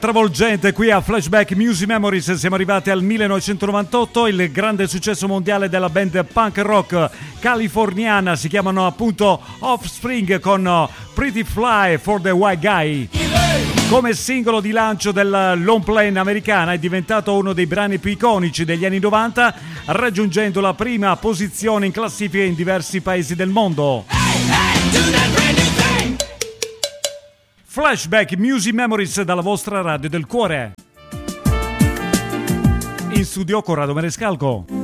Travolgente qui a Flashback Music Memories. Siamo arrivati al 1998, il grande successo mondiale della band punk rock californiana, si chiamano appunto Offspring con Pretty Fly for the White Guy. Come singolo di lancio del long play americana è diventato uno dei brani più iconici degli anni 90, raggiungendo la prima posizione in classifica in diversi paesi del mondo. Flashback Music Memories dalla vostra radio del cuore. In studio Corrado Marescalco.